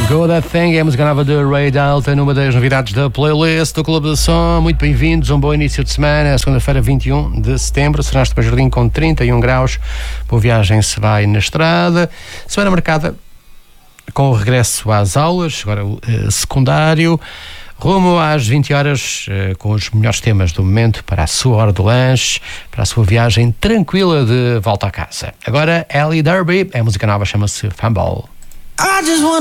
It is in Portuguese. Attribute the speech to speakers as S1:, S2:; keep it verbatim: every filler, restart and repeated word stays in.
S1: Go That Thing é a música nova de Ray Dalton, uma das novidades da playlist do Clube de Som. Muito bem-vindos, um bom início de semana. Segunda-feira, vinte e um de setembro, Serás para Jardim com trinta e um graus. Boa viagem se vai na estrada. Semana marcada com o regresso às aulas, agora o uh, secundário. Rumo às vinte horas, uh, com os melhores temas do momento para a sua hora do lanche, para a sua viagem tranquila de volta à casa. Agora, Ellie Derby, a música nova chama-se Fumble. I just want